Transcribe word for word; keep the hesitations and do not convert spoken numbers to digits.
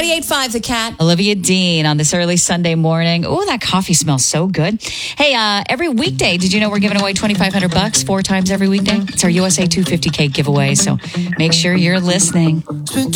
ninety-eight point five The Cat. Olivia Dean on this early Sunday morning. Oh, that coffee smells so good. Hey, uh, every weekday, did you know we're giving away twenty-five hundred bucks four times every weekday? It's our U S A two hundred fifty K giveaway, so make sure you're listening.